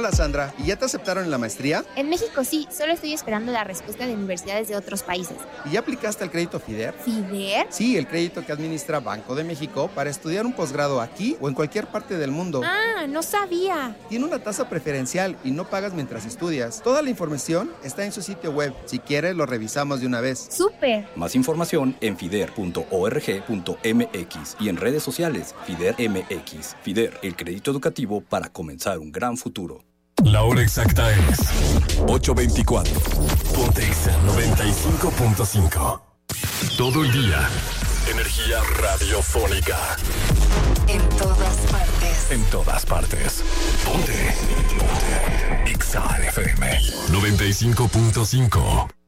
Hola Sandra, ¿y ya te aceptaron en la maestría? En México sí, solo estoy esperando la respuesta de universidades de otros países. ¿Y ya aplicaste al crédito FIDER? ¿FIDER? Sí, el crédito que administra Banco de México para estudiar un posgrado aquí o en cualquier parte del mundo. Ah, no sabía. Tiene una tasa preferencial y no pagas mientras estudias. Toda la información está en su sitio web. Si quieres, lo revisamos de una vez. ¡Súper! Más información en fider.org.mx y en redes sociales FIDER MX. FIDER, el crédito educativo para comenzar un gran futuro. La hora exacta es 8:24. Ponte Exa 95.5. Todo el día. Energía radiofónica. En todas partes. En todas partes. Ponte. Exa FM 95.5.